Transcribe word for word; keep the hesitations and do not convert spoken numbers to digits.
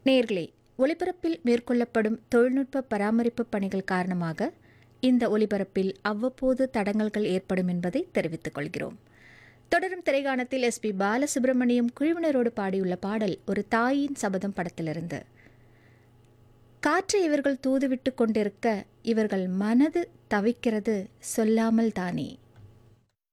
நேயர்களே, ஒலிபரப்பில் மேற்கொள்ளப்படும் தொழில்நுட்ப பராமரிப்பு பணிகள் காரணமாக இந்த ஒலிபரப்பில் அவ்வப்போது தடங்கல்கள் ஏற்படும் என்பதை தெரிவித்துக் கொள்கிறோம். தொடரும் திரைகாணத்தில் எஸ் பி பாலசுப்ரமணியம் குழுவினரோடு பாடியுள்ள பாடல் ஒரு தாயின் சபதம் படத்திலிருந்து. காற்றை இவர்கள் தூதுவிட்டு கொண்டிருக்க இவர்கள் மனது தவிக்கிறது சொல்லாமல் தானே.